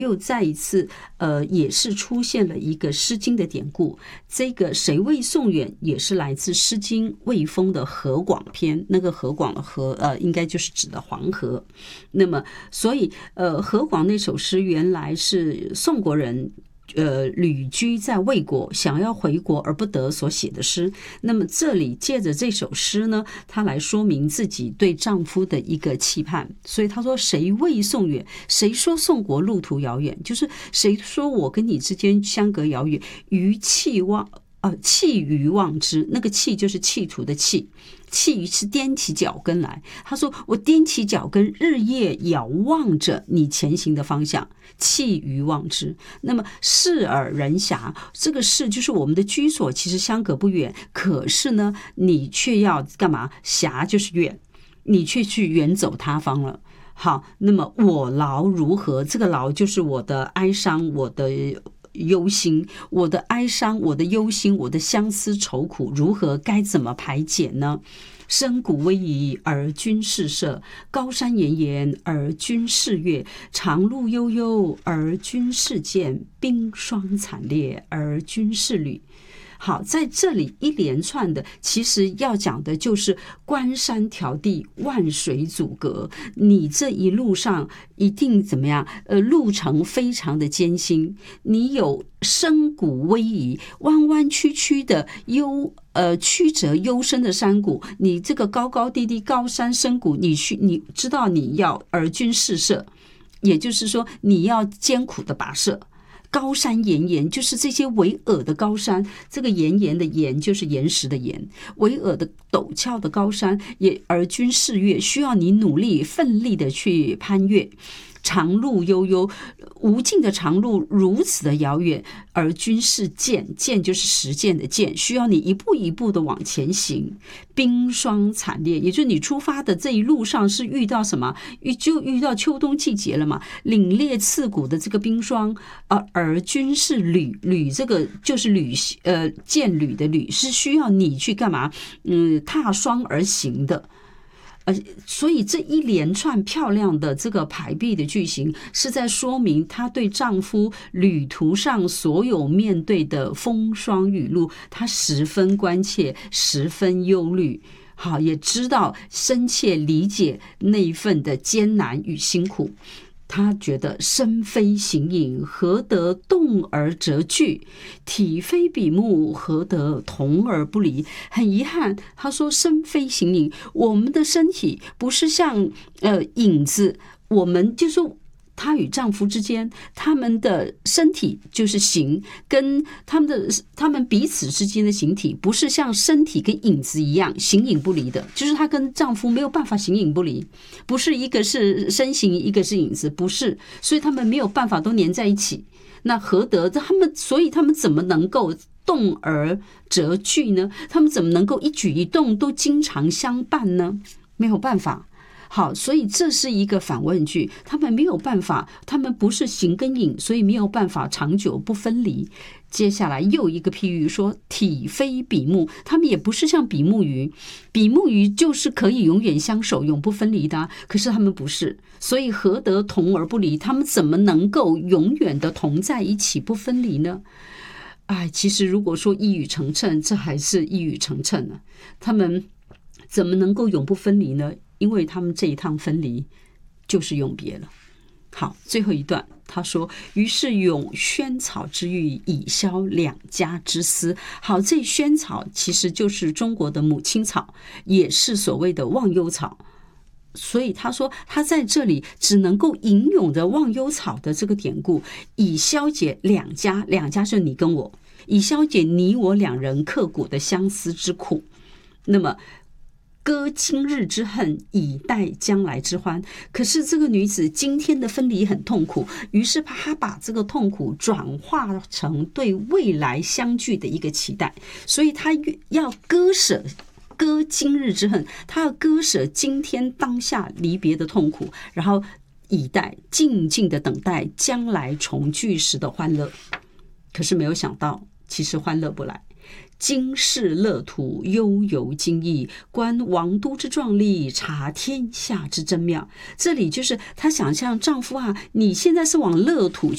又再一次也是出现了一个《诗经》的典故。这个谁谓宋远也是来自《诗经·卫风》的河广篇，那个河广的河应该就是指的黄河。那么所以河广那首诗原来是宋国人旅居在魏国，想要回国而不得所写的诗。那么这里借着这首诗呢，他来说明自己对丈夫的一个期盼。所以他说谁谓宋远，谁说宋国路途遥远，就是谁说我跟你之间相隔遥远，于气于望之，那个气就是企图的气，气是踮起脚跟来。他说我踮起脚跟，日夜遥望着你前行的方向，气于望之。那么视而人遐，这个视就是我们的居所，其实相隔不远，可是呢你却要干嘛？遐就是远，你却去远走他方了。好，那么我劳如何？这个劳就是我的哀伤，我的忧心，我的哀伤，我的忧心，我的相思愁苦，如何该怎么排解呢？深谷逶迤而君士舍，高山岩岩而君士岳，长路悠悠而君士见，冰霜惨烈而君士旅。好，在这里一连串的其实要讲的就是关山迢递，万水阻隔，你这一路上一定怎么样？路程非常的艰辛，你有深谷逶迤，弯弯曲曲的曲折幽深的山谷，你这个高高低低高山深谷，你知道你要而君士舍，也就是说你要艰苦的跋涉。高山岩岩就是这些巍峨的高山，这个岩岩的岩就是岩石的岩，巍峨的陡峭的高山，也而君士岳，需要你努力奋力的去攀越。长路悠悠，无尽的长路如此的遥远，而君士见，见就是实践的见，需要你一步一步的往前行。冰霜惨烈，也就是你出发的这一路上是遇到什么？就遇到秋冬季节了嘛，凛冽刺骨的这个冰霜。而君士旅，旅这个就是剑旅的旅，是需要你去干嘛？踏霜而行的。所以这一连串漂亮的这个排比的句型是在说明她对丈夫旅途上所有面对的风霜雨露，她十分关切，十分忧虑。好，也知道深切理解那一份的艰难与辛苦。他觉得身非形影，何得动而折句？体非比目，何得同而不离？很遗憾，他说身非形影，我们的身体不是像影子，我们就说她与丈夫之间，他们的身体就是形，跟他们彼此之间的形体不是像身体跟影子一样形影不离的，就是她跟丈夫没有办法形影不离，不是一个是身形，一个是影子，不是，所以他们没有办法都粘在一起。那何得所以他们怎么能够动而折句呢？他们怎么能够一举一动都经常相伴呢？没有办法。好，所以这是一个反问句，他们没有办法，他们不是形跟影，所以没有办法长久不分离。接下来又一个譬喻说体非比目，他们也不是像比目鱼，比目鱼就是可以永远相守永不分离的，可是他们不是，所以何得同而不离？他们怎么能够永远的同在一起不分离呢？其实如果说一语成谶，这还是一语成谶呢。他们怎么能够永不分离呢？因为他们这一趟分离就是永别了。好，最后一段他说，于是咏萱草之郁，以消两家之思。好，这萱草其实就是中国的母青草，也是所谓的忘忧草。所以他说他在这里只能够引用着忘忧草的这个典故，以消解两家是你跟我，以消解你我两人刻骨的相思之苦。那么割今日之恨，以待将来之欢。可是这个女子今天的分离很痛苦，于是她把这个痛苦转化成对未来相聚的一个期待，所以她要割今日之恨，她要割舍今天当下离别的痛苦，然后以待静静的等待将来重聚时的欢乐。可是没有想到，其实欢乐不来。今世乐土，悠游今意，观王都之壮丽，察天下之真妙。这里就是她想象丈夫你现在是往乐土